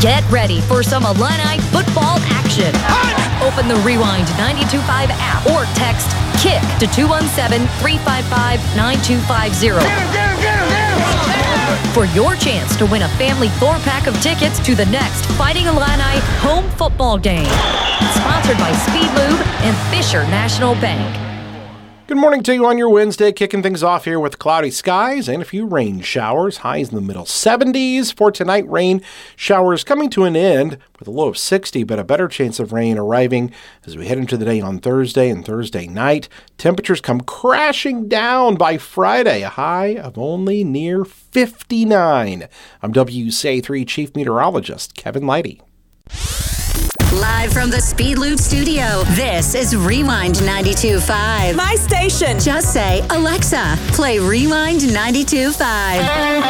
Get ready for some Illini football action. Open the Rewind 92.5 app or text KICK to 217-355-9250 for your chance to win a family 4-pack of tickets to the next Fighting Illini home football game. Sponsored by Speed Lube and Fisher National Bank. Good morning to you on your Wednesday, kicking things off here with cloudy skies and a few rain showers. Highs in the middle 70s. For tonight, rain showers coming to an end with a low of 60, but a better chance of rain arriving as we head into the day on Thursday and Thursday night. Temperatures come crashing down by Friday, a high of only near 59. I'm WCA3 Chief Meteorologist Kevin Leidy. Live from the Speed Lube studio, this is Rewind 92.5. My station. Just say, Alexa, play Rewind 92.5.